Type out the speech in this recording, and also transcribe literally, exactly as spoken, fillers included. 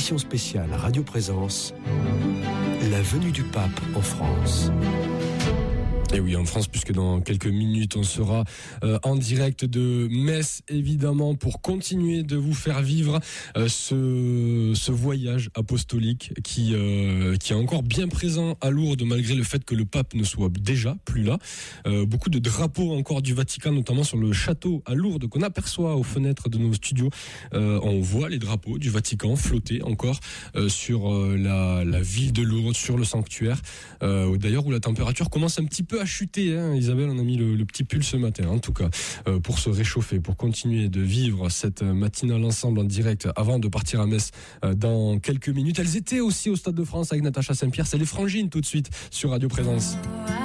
édition spéciale Radio Présence, la venue du pape en France. Et oui, en France, puisque dans quelques minutes, on sera euh, en direct de Metz, évidemment, pour continuer de vous faire vivre euh, ce, ce voyage apostolique qui, euh, qui est encore bien présent à Lourdes, malgré le fait que le pape ne soit déjà plus là. Euh, beaucoup de drapeaux encore du Vatican, notamment sur le château à Lourdes, qu'on aperçoit aux fenêtres de nos studios. Euh, on voit les drapeaux du Vatican flotter encore euh, sur euh, la, la ville de Lourdes, sur le sanctuaire. Euh, d'ailleurs, où la température commence un petit peu à chuter, hein. Isabelle, on a mis le, le petit pull ce matin, en tout cas, euh, pour se réchauffer, pour continuer de vivre cette matinale ensemble en direct avant de partir à Metz euh, dans quelques minutes. Elles étaient aussi au Stade de France avec Natacha Saint-Pierre. C'est les Frangines tout de suite sur Radio Présence.